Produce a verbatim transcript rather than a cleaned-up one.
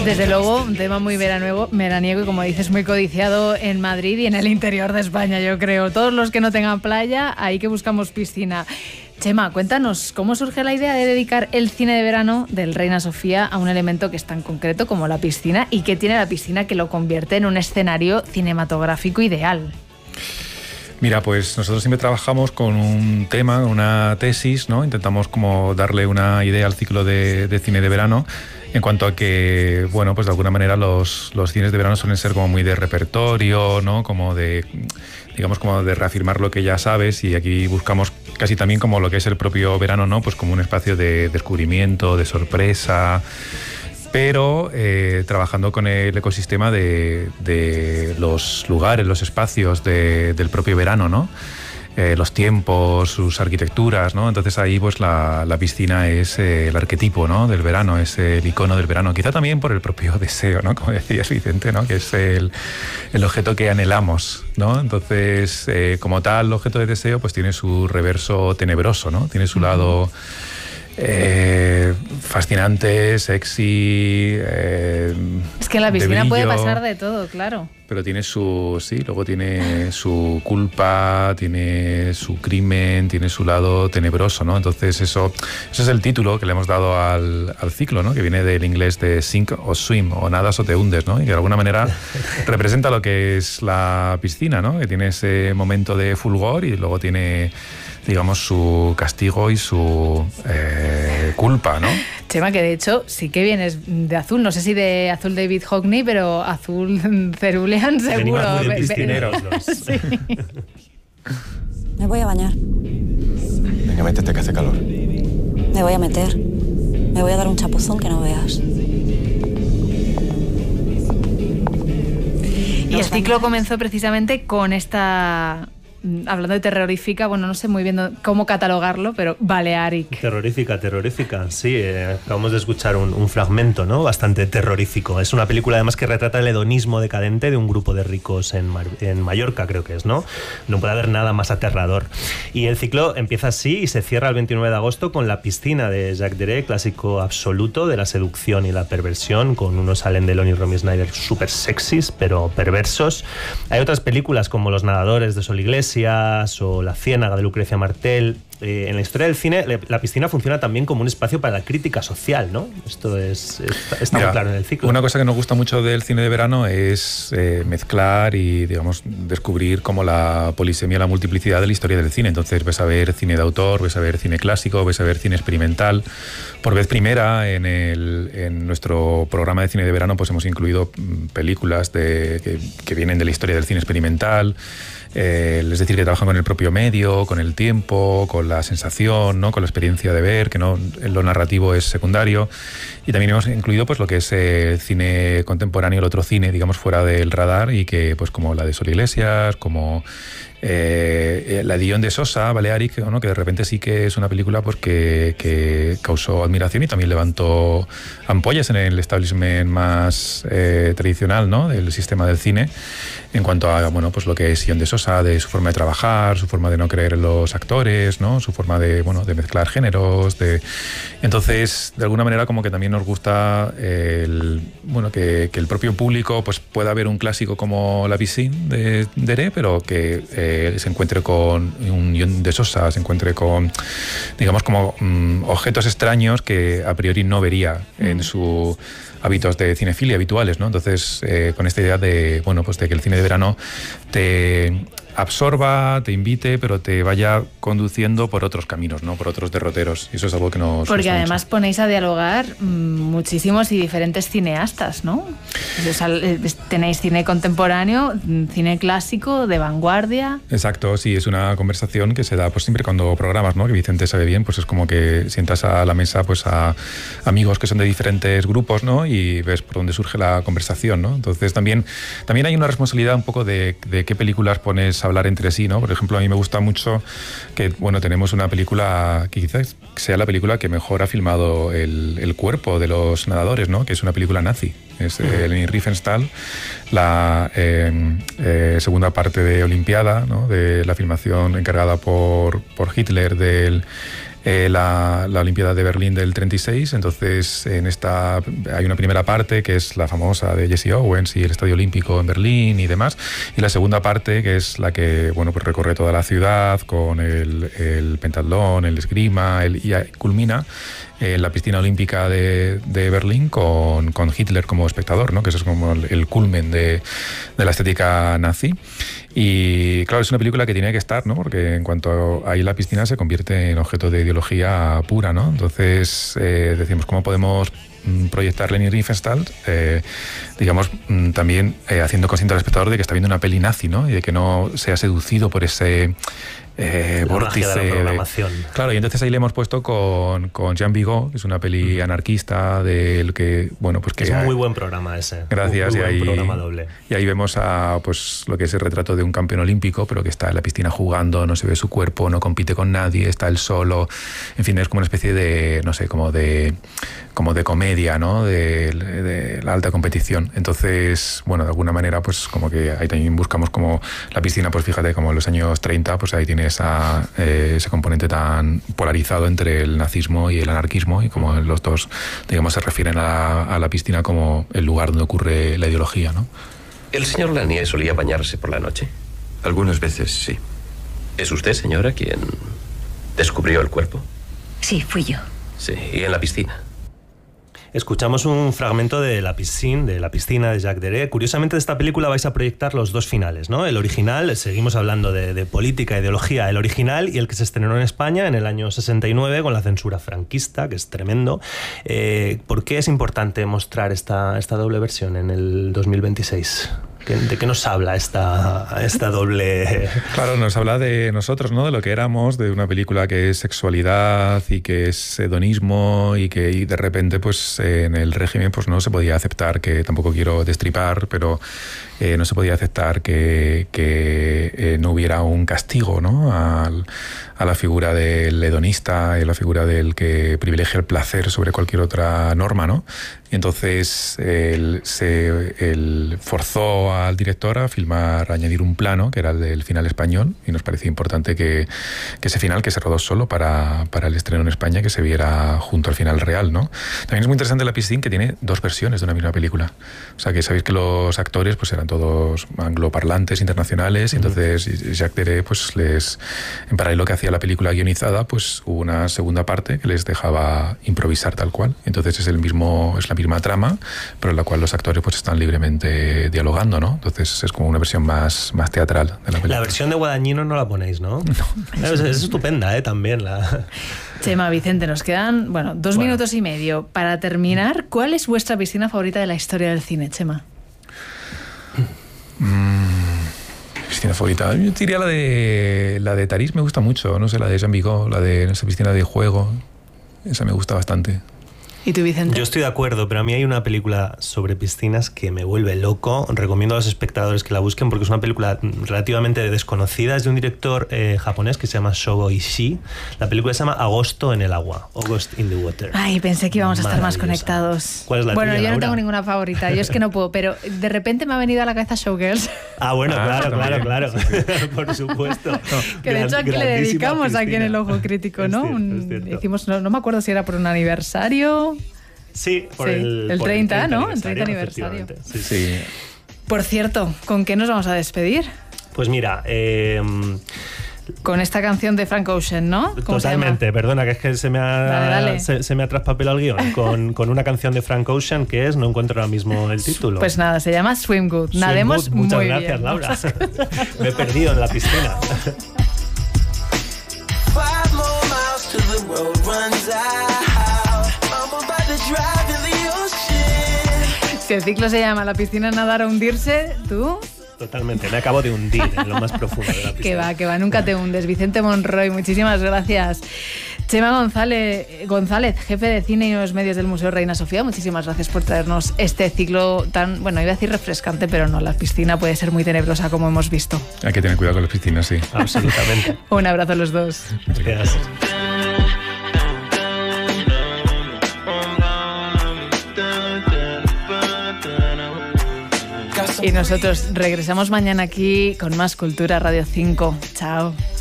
Desde luego, un tema muy veraniego, veraniego y, como dices, muy codiciado en Madrid y en el interior de España, yo creo. Todos los que no tengan playa, ahí que buscamos piscina. Chema, cuéntanos, ¿cómo surge la idea de dedicar el cine de verano del Reina Sofía a un elemento que es tan concreto como la piscina y que tiene la piscina que lo convierte en un escenario cinematográfico ideal? Mira, pues nosotros siempre trabajamos con un tema, una tesis, ¿no? Intentamos como darle una idea al ciclo de, de cine de verano en cuanto a que, bueno, pues de alguna manera los, los cines de verano suelen ser como muy de repertorio, ¿no? Como de, digamos, como de reafirmar lo que ya sabes, y aquí buscamos casi también como lo que es el propio verano, ¿no? Pues como un espacio de descubrimiento, de sorpresa, pero eh, trabajando con el ecosistema de, de los lugares, los espacios de, del propio verano, ¿no? Eh, los tiempos, sus arquitecturas, ¿no? Entonces ahí pues la, la piscina es eh, el arquetipo, ¿no? Del verano, es el icono del verano, quizá también por el propio deseo, ¿no? Como decías, Vicente, ¿no? Que es el, el objeto que anhelamos, ¿no? Entonces, eh, como tal, el objeto de deseo pues tiene su reverso tenebroso, ¿no? Tiene su lado Eh, fascinante, sexy. Eh, es que en la piscina puede pasar de todo, claro. Pero tiene su, sí, luego tiene su culpa, tiene su crimen, tiene su lado tenebroso, ¿no? Entonces eso, eso es el título que le hemos dado al, al ciclo, ¿no? Que viene del inglés de sink o swim, o nadas o te hundes, ¿no? Y que de alguna manera representa lo que es la piscina, ¿no? Que tiene ese momento de fulgor y luego tiene, digamos, su castigo y su eh, culpa, ¿no? Chema, que de hecho sí que vienes de azul, no sé si de azul David Hockney, pero azul cerulean seguro. Venimos muy piscineros los. Sí. Me voy a bañar. Venga, métete que hace calor. Me voy a meter. Me voy a dar un chapuzón que no veas. Y el ciclo comenzó precisamente con esta... Hablando de terrorífica, bueno, no sé muy bien cómo catalogarlo, pero Balearic. Terrorífica, terrorífica, sí. Eh, acabamos de escuchar un, un fragmento, ¿no? Bastante terrorífico. Es una película además que retrata el hedonismo decadente de un grupo de ricos en, Mar en Mallorca, creo que es, ¿no? No puede haber nada más aterrador. Y el ciclo empieza así y se cierra el veintinueve de agosto con La piscina de Jacques Deray, clásico absoluto de la seducción y la perversión, con unos Alain Delon y Romy Schneider súper sexys, pero perversos. Hay otras películas como Los nadadores de Sol Iglesias o La ciénaga de Lucrecia Martel. Eh, en la historia del cine, la piscina funciona también como un espacio para la crítica social, ¿no? Esto es, está, está Mira, muy claro en el ciclo. Una cosa que nos gusta mucho del cine de verano es eh, mezclar y, digamos, descubrir como la polisemia, la multiplicidad de la historia del cine. Entonces ves a ver cine de autor, ves a ver cine clásico, ves a ver cine experimental. Por vez primera en, el, en nuestro programa de cine de verano pues hemos incluido películas de, que, que vienen de la historia del cine experimental. Eh, es decir, que trabajan con el propio medio, con el tiempo, con la sensación, ¿no? Con la experiencia de ver, que no lo narrativo es secundario. Y también hemos incluido pues lo que es el cine contemporáneo, el otro cine, digamos, fuera del radar, y que pues como la de Sol Iglesias, como eh, la Dion de Sosa, Balearic, ¿no? Que de repente sí que es una película pues que, que causó admiración y también levantó ampollas en el establishment más eh, tradicional, ¿no? Del sistema del cine, en cuanto a bueno pues lo que es Dion de Sosa, de su forma de trabajar, su forma de no creer en los actores, ¿no? Su forma de bueno de mezclar géneros, de entonces de alguna manera como que también nos gusta el bueno que, que el propio público pues pueda ver un clásico como La piscina de Deray, pero que eh, se encuentre con un Dion de Sosa, se encuentre con digamos como mm, objetos extraños que a priori no vería en su hábitos de cinefilia habituales, ¿no? Entonces, eh, con esta idea de, bueno, pues de que el cine de verano te absorba, te invite, pero te vaya conduciendo por otros caminos, ¿no? Por otros derroteros. Y eso es algo que nos Porque gusta además mucho. Ponéis a dialogar mmm, muchísimos y diferentes cineastas, ¿no? O sea, tenéis cine contemporáneo, cine clásico, de vanguardia. Exacto, sí, es una conversación que se da pues siempre cuando programas, ¿no? Que Vicente sabe bien, pues es como que sientas a la mesa pues a amigos que son de diferentes grupos, ¿no? Y ves por dónde surge la conversación, ¿no? Entonces también, también hay una responsabilidad un poco de, de qué películas pones a hablar entre sí, ¿no? Por ejemplo, a mí me gusta mucho que, bueno, tenemos una película que quizás sea la película que mejor ha filmado el, el cuerpo de los nadadores, ¿no? Que es una película nazi. Es eh, Leni Riefenstahl, la eh, eh, segunda parte de Olimpiada, ¿no? De la filmación encargada por, por Hitler del eh, la, la Olimpiada de Berlín del treinta y seis. Entonces, en esta hay una primera parte que es la famosa de Jesse Owens y el Estadio Olímpico en Berlín y demás. Y la segunda parte, que es la que, bueno, pues recorre toda la ciudad con el, el pentatlón, el esgrima, el, y culmina en la piscina olímpica de, de Berlín con, con Hitler como espectador, ¿no? Que eso es como el, el culmen de, de la estética nazi. Y claro, es una película que tiene que estar, ¿no? Porque en cuanto ahí la piscina se convierte en objeto de ideología pura, ¿no? Entonces eh, decimos, ¿cómo podemos proyectar Leni Riefenstahl, eh, digamos, también eh, haciendo consciente al espectador de que está viendo una peli nazi, ¿no? Y de que no sea seducido por ese eh, vórtice de la programación. De, claro, y entonces ahí le hemos puesto con, con Jean Vigo, que es una peli mm. anarquista del que, bueno, pues que es un hay, muy buen programa ese. Gracias. Muy, muy y, buen ahí, programa doble. Y ahí vemos a, pues, lo que es el retrato de un campeón olímpico, pero que está en la piscina jugando, no se ve su cuerpo, no compite con nadie, está él solo. En fin, es como una especie de, no sé, como de, como de comedia, ¿no? De, de la alta competición. Entonces, bueno, de alguna manera, pues como que ahí también buscamos como la piscina, pues fíjate, como en los años treinta, pues ahí tiene esa, eh, ese componente tan polarizado entre el nazismo y el anarquismo, y como los dos, digamos, se refieren a, a la piscina como el lugar donde ocurre la ideología, ¿no? ¿El señor Lanier solía bañarse por la noche? Algunas veces, sí. ¿Es usted, señora, quien descubrió el cuerpo? Sí, fui yo. Sí, y en la piscina. Escuchamos un fragmento de La piscina, de La piscina de Jacques Deray. Curiosamente, de esta película vais a proyectar los dos finales, ¿no? El original, seguimos hablando de, de política, ideología, el original y el que se estrenó en España en el año sesenta y nueve con la censura franquista, que es tremendo. Eh, ¿Por qué es importante mostrar esta, esta doble versión en el dos mil veintiséis? ¿De qué nos habla esta, esta doble...? Claro, nos habla de nosotros, ¿no? De lo que éramos, de una película que es sexualidad y que es hedonismo y que y de repente, pues, en el régimen pues no se podía aceptar, que tampoco quiero destripar, pero eh, no se podía aceptar que, que eh, no hubiera un castigo, ¿no? Al, a la figura del hedonista, a la figura del que privilegia el placer sobre cualquier otra norma, ¿no? Y entonces él, se, él forzó al director a filmar, a añadir un plano, que era el del final español, y nos parecía importante que, que ese final, que se rodó solo para, para el estreno en España, que se viera junto al final real, ¿no? También es muy interesante La piscina, que tiene dos versiones de una misma película. O sea, que sabéis que los actores pues eran todos angloparlantes, internacionales, y entonces Jacques Deray, pues les, en paralelo que hacía la película guionizada, pues hubo una segunda parte que les dejaba improvisar tal cual. Entonces es el mismo, es la misma trama, pero en la cual los actores pues están libremente dialogando, ¿no? Entonces es como una versión más, más teatral de la película. La versión de Guadagnino no la ponéis, ¿no? No. Es, es estupenda, ¿eh? También la... Chema, Vicente, nos quedan, bueno, dos bueno. minutos y medio. Para terminar, ¿cuál es vuestra piscina favorita de la historia del cine, Chema? Mm, piscina favorita. Yo diría la de la de Tarís, me gusta mucho, no sé, la de Jean Vigo, la de esa piscina de juego. Esa me gusta bastante. ¿Y tú, Vicente? Yo estoy de acuerdo, pero a mí hay una película sobre piscinas que me vuelve loco. Recomiendo a los espectadores que la busquen porque es una película relativamente desconocida. Es de un director eh, japonés que se llama Shogo Ishii. La película se llama Agosto en el agua, August in the Water. Ay, pensé que íbamos a estar más conectados. ¿Cuál es la Bueno, tuya, yo no Laura? tengo ninguna favorita, yo es que no puedo, pero de repente me ha venido a la cabeza Showgirls. Ah, bueno, Ah, claro, claro, claro. también. Por supuesto. Que de hecho aquí le Grandísima dedicamos aquí en piscina. el Ojo Crítico, Es ¿no? cierto, Un- es cierto. hicimos, no, no me acuerdo si era por un aniversario. Sí, por Sí, el, el por treinta, ¿no? El treinta aniversario. efectivamente. Sí, sí. Sí. Por cierto, ¿con qué nos vamos a despedir? Pues mira, eh, Con esta canción de Frank Ocean, ¿no? ¿Cómo se llama? totalmente, perdona, que es que se me ha, Dale, dale. Se, se me ha traspapelado el guión con, con una canción de Frank Ocean que es, no encuentro ahora mismo el título. Pues nada, se llama Swim Good. Swim Nademos Good. Muchas muy gracias, bien. Laura. Me he perdido en la piscina. Five more miles till the road runs out. I'm about to drive in the ocean. Si el ciclo se llama La piscina, nadar o hundirse, ¿tú? Totalmente, me acabo de hundir en lo más profundo de la piscina. Que va, que va, nunca te hundes. Vicente Monroy, muchísimas gracias. Chema González, González, jefe de cine y los medios del Museo Reina Sofía, muchísimas gracias por traernos este ciclo tan, bueno, iba a decir refrescante, pero no, la piscina puede ser muy tenebrosa como hemos visto. Hay que tener cuidado con las piscinas, sí. Absolutamente. Un abrazo a los dos. Gracias. Y nosotros regresamos mañana aquí con más Cultura Radio cinco. Chao.